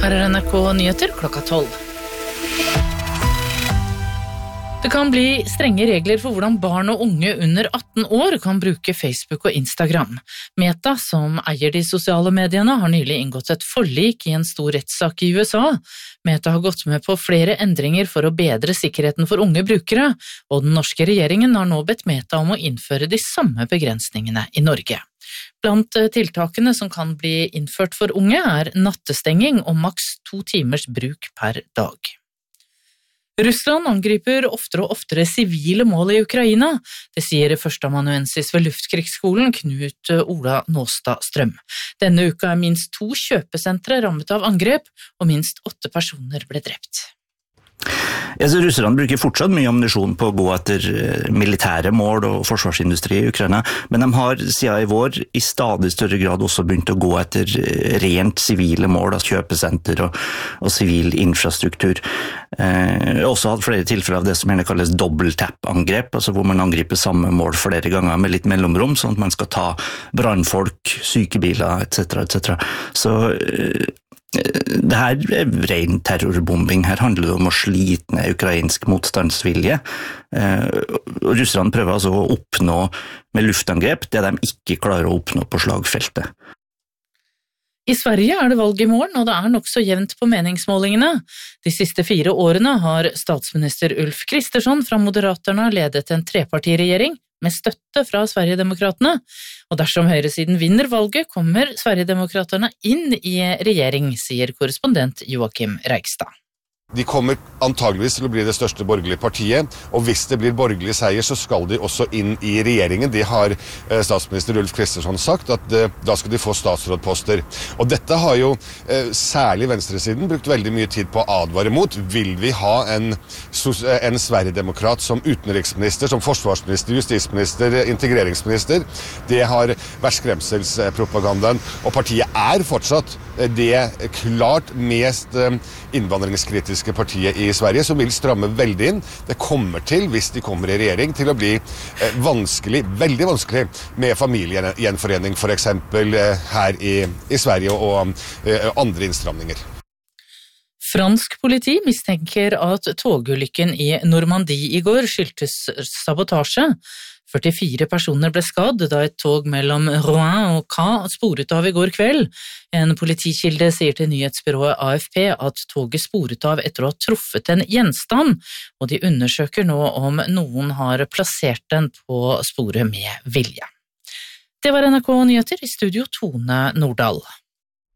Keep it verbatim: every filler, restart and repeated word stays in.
Her er N R K Nyheter klokka tolv. Det kan bli strenge regler for hvordan barn og unge under atten år kan bruke Facebook og Instagram. Meta, som eier de sosiale mediene, har nylig inngått et forlik i en stor rettssak i U S A. Meta har gått med på flere endringer for å bedre sikkerheten for unge brukere, og den norske regjeringen har nå bedt Meta om å innføre de samme begrensningene i Norge. Blant tiltakene som kan bli innført for unge er nattestenging og maks to timers bruk per dag. Russland angriper oftere og oftere sivile mål i Ukraina, det sier førsteamanuensis ved Luftkrigsskolen Knut Ola Nåstad Strøm. Denne uka er minst to kjøpesentre rammet av angrep, og minst åtte personer ble drept. Ja, så Russerne bruker fortsatt mye ammunisjon på å gå etter militære mål og forsvarsindustri i Ukraina, men de har siden i vår i stadig større grad også begynt å gå etter rent sivile mål, altså kjøpesenter og, og sivil infrastruktur. Eh, også hatt flere tilfeller av det som gjerne kalles dobbeltap-angrep, altså hvor man angriper samme mål flere ganger med litt mellomrom, sånn at man skal ta brannfolk, sykebiler, et cetera et cetera. Så eh, det her er ren terrorbombing. Her handler det om å slite ned ukrainsk motstandsvilje. Russerne prøver altså å oppnå med luftangrep det de ikke klarer å oppnå på slagfeltet. I Sverige er det valg i morgen, og det er nok så jevnt på meningsmålingene. De siste fire årene har statsminister Ulf Kristersson fra Moderaterna ledet en trepartiregjering med støtte fra Sverigedemokraterne, og dersom høyresiden vinner valget, kommer Sverigedemokraterne inn i regjering, sier korrespondent Joakim Reigstad. De kommer antageligvis til å bli det største borgerlige partiet, og hvis det blir borgerlig seier, så skal de også inn i regjeringen. Det har eh, statsminister Ulf Kristersson sagt, at eh, da skal de få statsrådposter. Og dette har jo eh, særlig venstresiden brukt veldig mye tid på å advare mot. Vil vi ha en, en Sverigedemokrat som utenriksminister, som forsvarsminister, justisminister, integreringsminister? Det har vært skremselspropagandaen, og partiet er fortsatt det klart mest innvandringskritiske partiet i Sverige, som vil stramme veldig inn. Det kommer til, hvis de kommer i regjering, til å bli vanskelig, veldig vanskelig med familiegjenforening, for eksempel her i, i Sverige, og andre innstramninger. Fransk politi mistenker at togulykken i Normandie i går skyldtes sabotasje. førtifire personer ble skadd da et tog mellom Rouen og Caen sporet av i går kveld. En politikilde sier til nyhetsbyrået A F P at toget sporet av etter å ha truffet en gjenstand, og de undersøker nå om noen har plassert den på sporet med vilje. Det var N R K Nyheter, i studio Tone Nordahl.